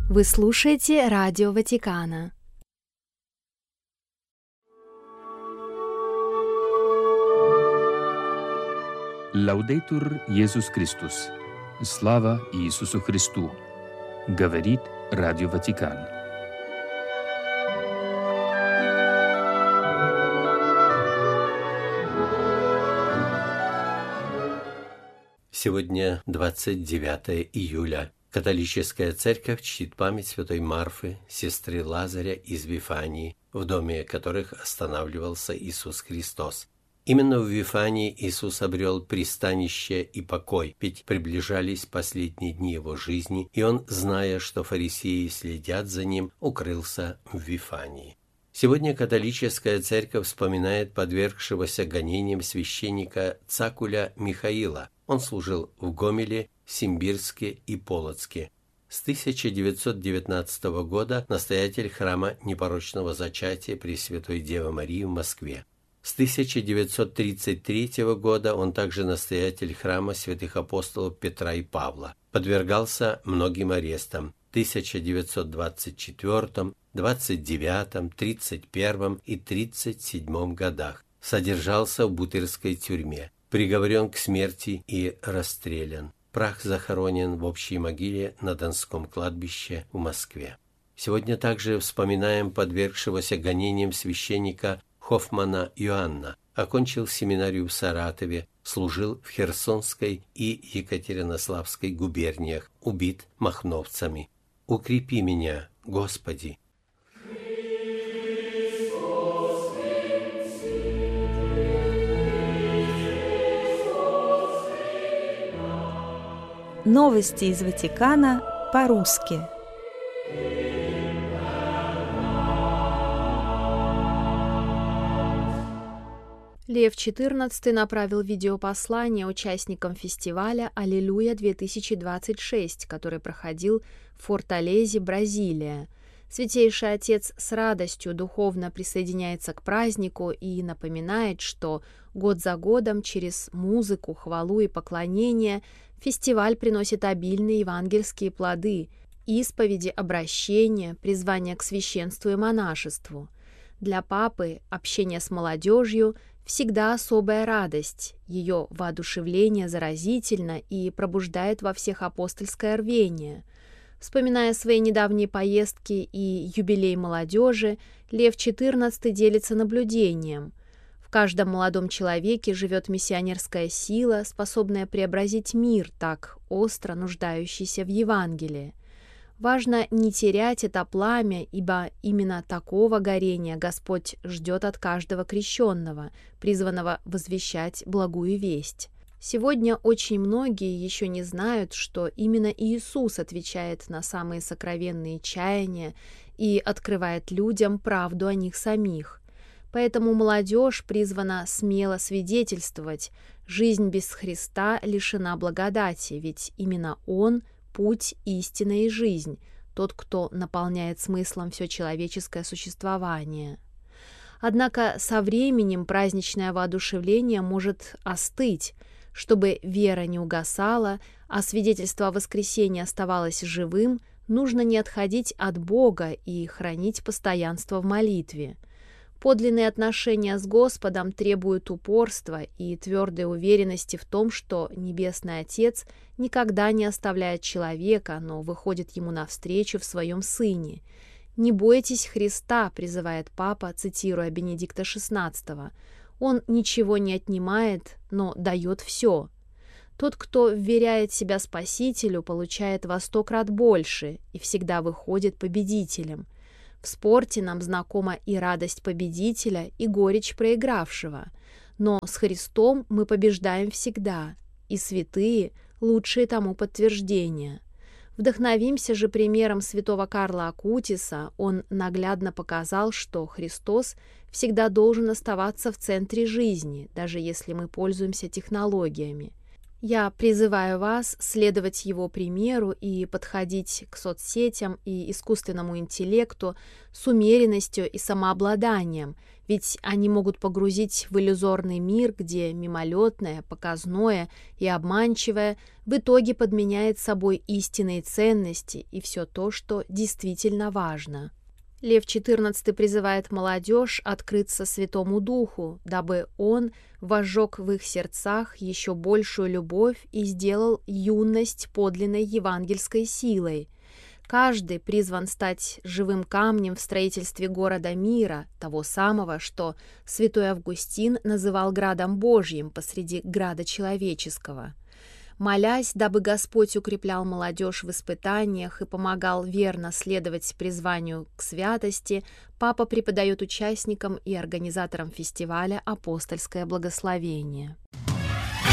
Вы слушаете Радио Ватикана. Лаудейтур Иисус Христос. Слава Иисусу Христу. Говорит Радио Ватикан. Сегодня 29 июля. Католическая церковь чтит память святой Марфы, сестры Лазаря из Вифании, в доме которых останавливался Иисус Христос. Именно в Вифании Иисус обрел пристанище и покой, ведь приближались последние дни его жизни, и он, зная, что фарисеи следят за ним, укрылся в Вифании. Сегодня католическая церковь вспоминает подвергшегося гонениям священника Цакуля Михаила. Он служил в Гомеле, Симбирске и Полоцке. С 1919 года настоятель храма Непорочного Зачатия Пресвятой Девы Марии в Москве. С 1933 года он также настоятель храма святых апостолов Петра и Павла. Подвергался многим арестам в 1924, 29, 31 и 37 годах. Содержался в Бутырской тюрьме. Приговорен к смерти и расстрелян. Прах захоронен в общей могиле на Донском кладбище в Москве. Сегодня также вспоминаем подвергшегося гонениям священника Хофмана Иоанна. Окончил семинарию в Саратове, служил в Херсонской и Екатеринославской губерниях, убит махновцами. «Укрепи меня, Господи!» Новости из Ватикана по-русски. Лев XIV направил видеопослание участникам фестиваля «Аллилуйя-2026», который проходил в Форталезе, Бразилия. Святейший Отец с радостью духовно присоединяется к празднику и напоминает, что год за годом через музыку, хвалу и поклонение фестиваль приносит обильные евангельские плоды, исповеди, обращения, призвания к священству и монашеству. Для папы общение с молодежью всегда особая радость, ее воодушевление заразительно и пробуждает во всех апостольское рвение. Вспоминая свои недавние поездки и юбилей молодежи, Лев XIV делится наблюдением. В каждом молодом человеке живет миссионерская сила, способная преобразить мир, так остро нуждающийся в Евангелии. Важно не терять это пламя, ибо именно такого горения Господь ждет от каждого крещенного, призванного возвещать благую весть. Сегодня очень многие еще не знают, что именно Иисус отвечает на самые сокровенные чаяния и открывает людям правду о них самих. Поэтому молодежь призвана смело свидетельствовать: жизнь без Христа лишена благодати, ведь именно Он – путь, истина и жизнь, тот, кто наполняет смыслом все человеческое существование. Однако со временем праздничное воодушевление может остыть. Чтобы вера не угасала, а свидетельство о воскресении оставалось живым, нужно не отходить от Бога и хранить постоянство в молитве. Подлинные отношения с Господом требуют упорства и твердой уверенности в том, что Небесный Отец никогда не оставляет человека, но выходит ему навстречу в своем Сыне. «Не бойтесь Христа», — призывает Папа, цитируя Бенедикта XVI. «Он ничего не отнимает, но дает все». Тот, кто вверяет себя Спасителю, получает во 100 крат больше и всегда выходит победителем. В спорте нам знакома и радость победителя, и горечь проигравшего. Но с Христом мы побеждаем всегда, и святые – лучшие тому подтверждения. Вдохновимся же примером святого Карла Акутиса. Он наглядно показал, что Христос всегда должен оставаться в центре жизни, даже если мы пользуемся технологиями. Я призываю вас следовать его примеру и подходить к соцсетям и искусственному интеллекту с умеренностью и самообладанием, ведь они могут погрузить в иллюзорный мир, где мимолетное, показное и обманчивое в итоге подменяет собой истинные ценности и все то, что действительно важно. Лев XIV призывает молодежь открыться Святому Духу, дабы он возжег в их сердцах еще большую любовь и сделал юность подлинной евангельской силой. Каждый призван стать живым камнем в строительстве города мира, того самого, что святой Августин называл градом Божьим посреди града человеческого. Молясь, дабы Господь укреплял молодежь в испытаниях и помогал верно следовать призванию к святости, Папа преподает участникам и организаторам фестиваля апостольское благословение.